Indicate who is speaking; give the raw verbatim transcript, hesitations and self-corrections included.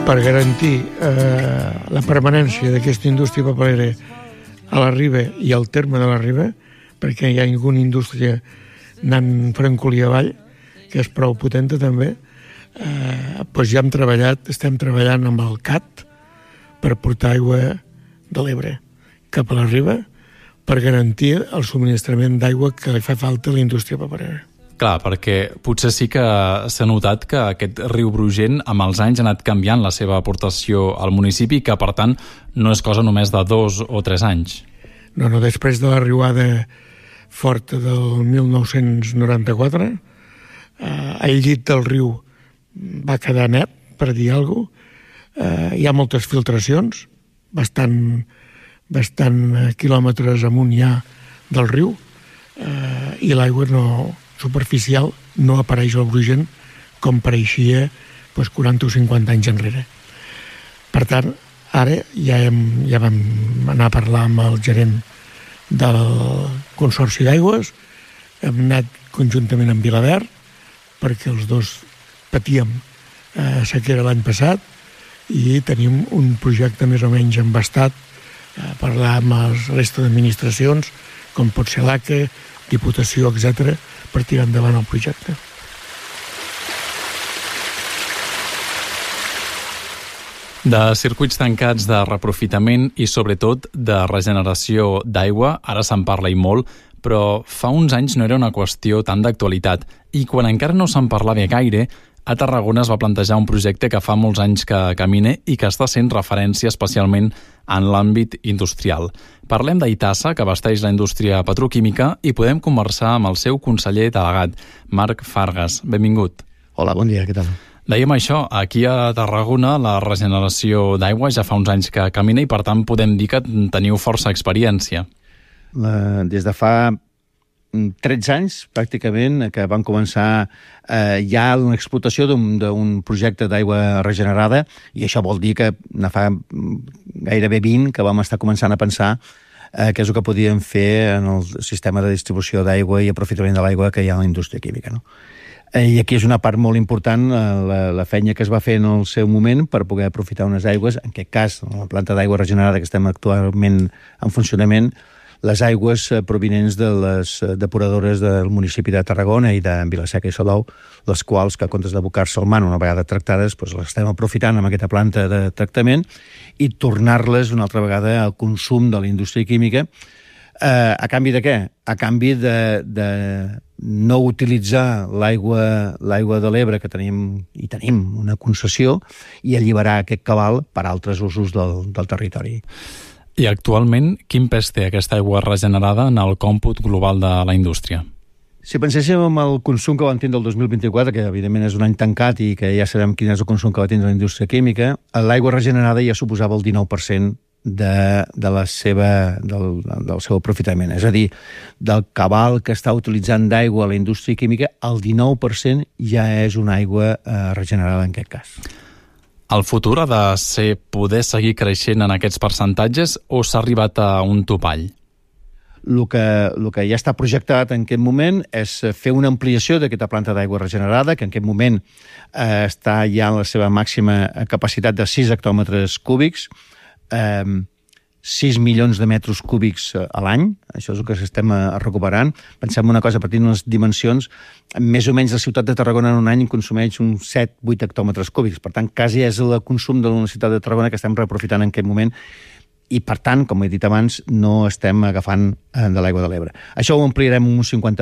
Speaker 1: Per garantir eh, la permanència d'aquesta indústria paperera a la riba i al terme de la riba, perquè hi ha alguna indústria anant francolí avall, que és prou potenta també, eh, doncs ja hem treballat, estem treballant amb el C A T per portar aigua de l'Ebre cap a la riba per garantir el subministrament d'aigua que li fa falta a la indústria paperera.
Speaker 2: Clar, perquè potser sí que s'ha notat que aquest riu Brugent amb els anys ha anat canviant la seva aportació al municipi, que per tant no és cosa només de dos o tres anys.
Speaker 1: No, no, després de la riuada forta del mil nou-cents noranta-quatre, eh, el llit del riu va quedar net, per dir alguna cosa. Eh, hi ha moltes filtracions, bastant, bastant quilòmetres amunt ja del riu, eh, i l'aigua no... superficial no apareix al Brugent com pareixia doncs, quaranta o cinquanta anys enrere. Per tant, ara ja, hem, ja vam anar a parlar amb el gerent del Consorci d'Aigües, hem anat conjuntament amb Vilaverd, perquè els dos patíem eh, sequera l'any passat i tenim un projecte més o menys embastat, eh, parlar amb les restes d'administracions, com pot ser l'A C E, Diputació, etcètera, per tirar endavant el projecte.
Speaker 2: De circuits tancats de reprofitament i sobretot de regeneració d'aigua, ara se'n parla i molt, però fa uns anys no era una qüestió tan d'actualitat i quan encara no se'n parlava gaire, a Tarragona es va plantejar un projecte que fa molts anys que camina i que està sent referència especialment en l'àmbit industrial. Parlem d'Aitasa, que abasteix la indústria petroquímica, i podem conversar amb el seu conseller delegat, Marc Fargas. Benvingut.
Speaker 3: Hola, bon dia, què tal?
Speaker 2: Dèiem això, aquí a Tarragona la regeneració d'aigua ja fa uns anys que camina i per tant podem dir que teniu força experiència.
Speaker 3: La, des de fa tretze anys, pràcticament, que van començar eh, ja una explotació d'un projecte d'aigua regenerada, i això vol dir que ne fa gairebé vint que vam estar començant a pensar eh, què és el que podíem fer en el sistema de distribució d'aigua i aprofitament de l'aigua que hi ha a la indústria química, no? I aquí és una part molt important, la, la feina que es va fer en el seu moment per poder aprofitar unes aigües, en aquest cas, la planta d'aigua regenerada que estem actualment en funcionament, les aigües provinents de les depuradores del municipi de Tarragona i de Vila-seca i Salou, les quals, que en comptes d'abocar-se al mar una vegada tractades, doncs les estem aprofitant amb aquesta planta de tractament i tornar-les una altra vegada al consum de la indústria química. Eh, a canvi de què? A canvi de, de no utilitzar l'aigua l'aigua de l'Ebre, que tenim i tenim una concessió, i alliberar aquest cabal per a altres usos del, del territori.
Speaker 2: I actualment, quin pes té aquesta aigua regenerada en el còmput global de la indústria?
Speaker 3: Si penséssim en el consum que vam tindre el dos mil vint-i-quatre, que evidentment és un any tancat i que ja sabem quin és el consum que va tindre la indústria química, l'aigua regenerada ja suposava el dinou per cent de, de la seva, del, del seu aprofitament. És a dir, del cabal que està utilitzant d'aigua a la indústria química, el dinou per cent ja és una aigua eh, regenerada en aquest cas.
Speaker 2: El futur ha de ser poder seguir creixent en aquests percentatges o s'ha arribat a un topall?
Speaker 3: El que, el que ja està projectat en aquest moment és fer una ampliació d'aquesta planta d'aigua regenerada, que en aquest moment eh, està ja en la seva màxima capacitat de sis hectòmetres cúbics, eh, sis milions de metres cúbics a l'any, això és el que estem recuperant. Pensem una cosa, a partir d'unes dimensions, més o menys la ciutat de Tarragona en un any consumeix uns set a vuit hectòmetres cúbics, per tant, quasi és el consum de la ciutat de Tarragona que estem reaprofitant en aquest moment, i per tant, com he dit abans, no estem agafant de l'aigua de l'Ebre. Això ho ampliarem un cinquanta